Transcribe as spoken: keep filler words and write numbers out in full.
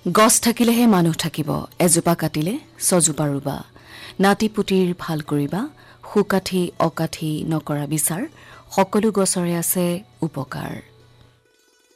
গছ থাকিলেহে মানুহ থাকিব, এজোপা কাটিলে ছজোপা ৰুবা। নাতি পুতিৰ ভাল কৰিবা, সুকাঠি অকাঠি নকৰা বিচাৰ, সকলো গছৰে আছে উপকাৰ।